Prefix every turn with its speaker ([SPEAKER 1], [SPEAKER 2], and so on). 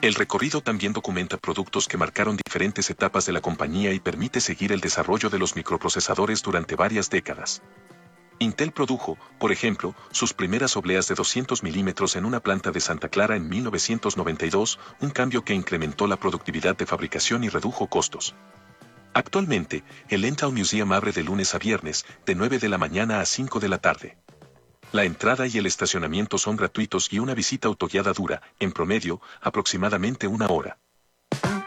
[SPEAKER 1] El recorrido también documenta productos que marcaron diferentes etapas de la compañía y permite seguir el desarrollo de los microprocesadores durante varias décadas. Intel produjo, por ejemplo, sus primeras obleas de 200 milímetros en una planta de Santa Clara en 1992, un cambio que incrementó la productividad de fabricación y redujo costos. Actualmente, el Intel Museum abre de lunes a viernes, de 9 de la mañana a 5 de la tarde. La entrada y el estacionamiento son gratuitos y una visita autoguiada dura, en promedio, aproximadamente una hora.